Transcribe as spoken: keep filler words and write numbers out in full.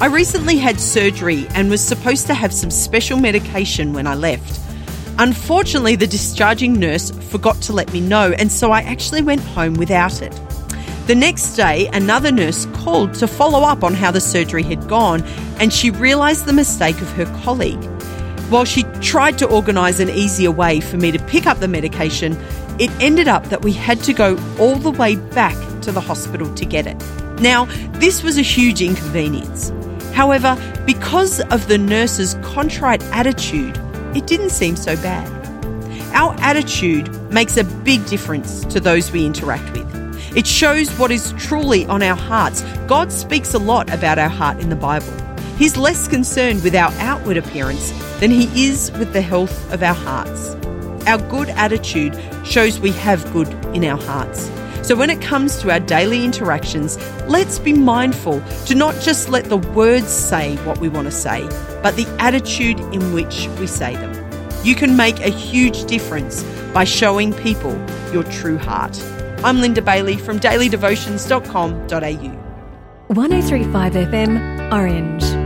I recently had surgery and was supposed to have some special medication when I left. Unfortunately, the discharging nurse forgot to let me know, and so I actually went home without it. The next day, another nurse called to follow up on how the surgery had gone, and she realised the mistake of her colleague. While she tried to organise an easier way for me to pick up the medication, it ended up that we had to go all the way back to the hospital to get it. Now, this was a huge inconvenience. However, because of the nurse's contrite attitude, it didn't seem so bad. Our attitude makes a big difference to those we interact with. It shows what is truly on our hearts. God speaks a lot about our heart in the Bible. He's less concerned with our outward appearance than he is with the health of our hearts. Our good attitude shows we have good in our hearts. So when it comes to our daily interactions, let's be mindful to not just let the words say what we want to say, but the attitude in which we say them. You can make a huge difference by showing people your true heart. I'm Linda Bailey from daily devotions dot com dot a u. one oh three point five F M, Orange.